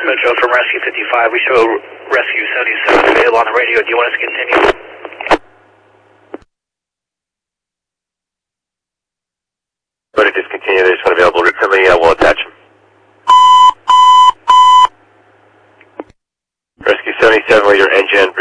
Metro from Rescue 55. We show Rescue 77 available on the radio. Do you want us to continue? But to discontinue, there's one available. Repeatedly, we'll attach them. Rescue 77 with your engine